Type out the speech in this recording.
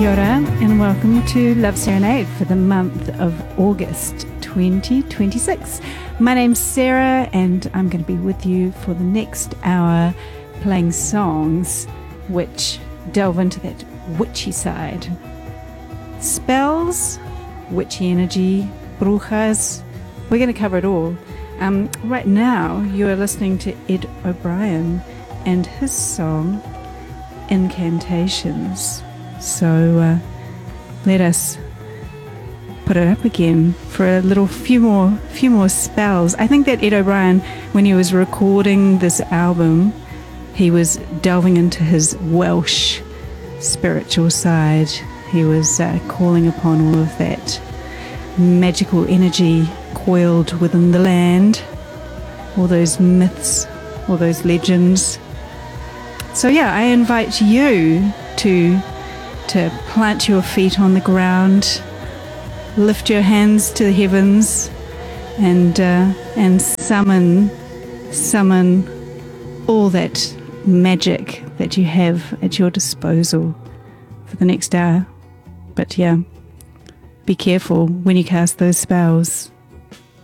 Kia ora and welcome to Love Serenade for the month of August 2026. My name's Sarah and I'm going to be with you for the next hour playing songs which delve into that witchy side. Spells, witchy energy, brujas, we're going to cover it all. Right now you are listening to Ed O'Brien and his song Incantations. So let us put it up again for a few more spells. I think that Ed O'Brien, when he was recording this album, he was delving into his Welsh spiritual side. He was calling upon all of that magical energy coiled within the land, all those myths, all those legends. So yeah, I invite you to plant your feet on the ground, lift your hands to the heavens, and summon all that magic that you have at your disposal for the next hour. But yeah, be careful when you cast those spells.